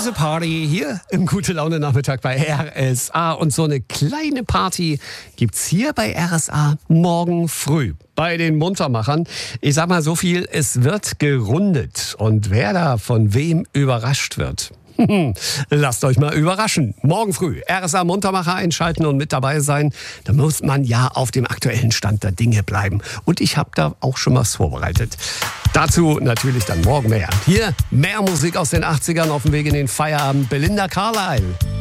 a Party hier im Gute-Laune-Nachmittag bei RSA. Und so eine kleine Party gibt's hier bei RSA morgen früh bei den Muntermachern. Ich sag mal so viel, es wird gerundet. Und wer da von wem überrascht wird, lasst euch mal überraschen. Morgen früh RSA Muntermacher einschalten und mit dabei sein. Da muss man ja auf dem aktuellen Stand der Dinge bleiben. Und ich habe da auch schon was vorbereitet. Dazu natürlich dann morgen mehr. Hier mehr Musik aus den 80ern auf dem Weg in den Feierabend. Belinda Carlisle.